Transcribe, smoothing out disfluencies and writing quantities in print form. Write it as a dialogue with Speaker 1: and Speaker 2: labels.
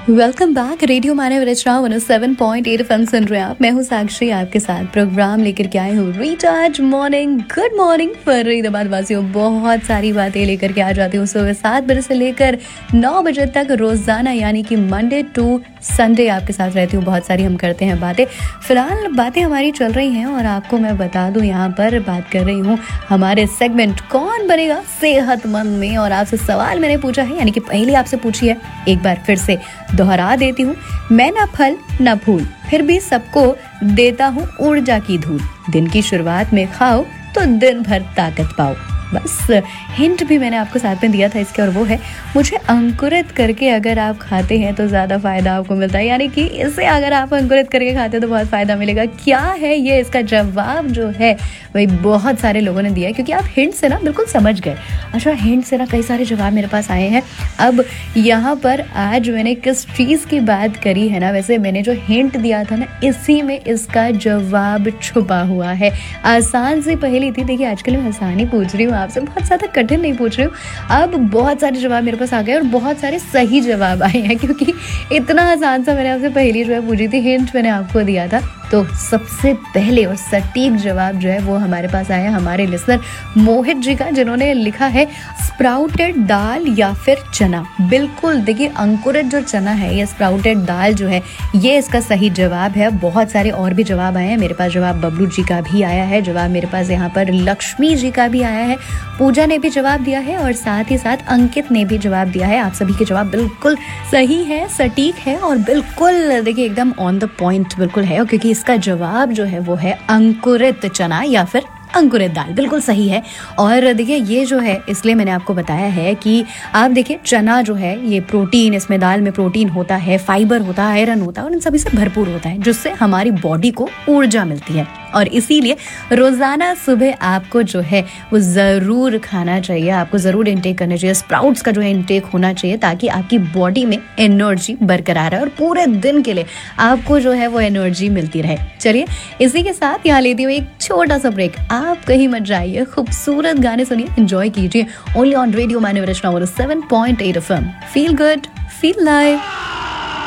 Speaker 1: Welcome back. Radio मानव रचना 107.8 FM सुन रहे हैं आप। मैं हूँ साक्षी, आपके साथ प्रोग्राम लेकर के आई हूँ recharge morning. Good morning Faridabad वासियों। बहुत सारी बातें लेकर के आ जाती हूँ सुबह 7 बजे से लेकर 9 बजे तक रोजाना, यानी कि मंडे टू संडे आपके साथ रहती हूँ। बहुत सारी हम करते हैं बातें। फिलहाल बातें हमारी चल रही हैं और आपको मैं बता दूं, यहाँ पर बात कर रही हूँ हमारे सेगमेंट कौन बनेगा सेहतमंद में। और आपसे सवाल मैंने पूछा है, यानी कि पहले आपसे पूछी है, एक बार फिर से दोहरा देती हूँ। मैं ना फल ना फूल, फिर भी सबको देता हूँ ऊर्जा की धूल। दिन की शुरुआत में खाओ तो दिन भर ताकत पाओ। बस हिंट भी मैंने आपको साथ में दिया था इसके, और वो है मुझे अंकुरित करके अगर आप खाते हैं तो ज़्यादा फ़ायदा आपको मिलता है। यानी कि इसे अगर आप अंकुरित करके खाते हैं तो बहुत फ़ायदा मिलेगा। क्या है ये? इसका जवाब जो है वही बहुत सारे लोगों ने दिया है, क्योंकि आप हिंट से ना बिल्कुल समझ गए। अच्छा, हिंट से ना कई सारे जवाब मेरे पास आए हैं। अब यहाँ पर आज मैंने किस चीज़ की बात करी है ना, वैसे मैंने जो हिंट दिया था ना, इसी में इसका जवाब छुपा हुआ है। आसान सी पहेली थी। देखिए, आजकल मैं आसानी पूछ रही हूँ आपसे, बहुत ज़्यादा कठिन नहीं पूछ रही हूँ। अब बहुत सारे जवाब मेरे पास आ गए और बहुत सारे सही जवाब आए हैं, क्योंकि इतना आसान सा मैंने आपसे पहली जो है पूछी थी, हिंट मैंने आपको दिया था। तो सबसे पहले और सटीक जवाब जो है वो हमारे पास आया हमारे लिसनर मोहित जी का, जिन्होंने लिखा है स्प्राउटेड दाल या फिर चना। बिल्कुल, देखिए अंकुरित जो चना है, ये स्प्राउटेड दाल जो है, ये इसका सही जवाब है। बहुत सारे और भी जवाब आए हैं मेरे पास। जवाब बबलू जी का भी आया है, जवाब मेरे पास यहाँ पर लक्ष्मी जी का भी आया है, पूजा ने भी जवाब दिया है, और साथ ही साथ अंकित ने भी जवाब दिया है। आप सभी के जवाब बिल्कुल सही है, सटीक है और बिल्कुल देखिए एकदम ऑन द पॉइंट बिल्कुल है, क्योंकि इसका जवाब जो है वो है अंकुरित चना या फिर अंकुरित दाल। बिल्कुल सही है। और देखिए ये जो है, इसलिए मैंने आपको बताया है कि आप देखिए चना जो है ये प्रोटीन, इसमें दाल में प्रोटीन होता है, फाइबर होता है, आयरन होता है, और इन सभी से भरपूर होता है, जिससे हमारी बॉडी को ऊर्जा मिलती है। और इसीलिए रोजाना सुबह आपको जो है वो ज़रूर खाना चाहिए, आपको ज़रूर इंटेक करना चाहिए। स्प्राउट्स का जो है इंटेक होना चाहिए, ताकि आपकी बॉडी में एनर्जी बरकरार रहे और पूरे दिन के लिए आपको जो है वो एनर्जी मिलती रहे। चलिए, इसी के साथ यहाँ लेती हूँ एक छोटा सा ब्रेक। आप कहीं मत जाइए, खूबसूरत गाने सुनिए, एंजॉय कीजिए। Only on radio Manav Rachna 107.8 FM. Feel good, feel live.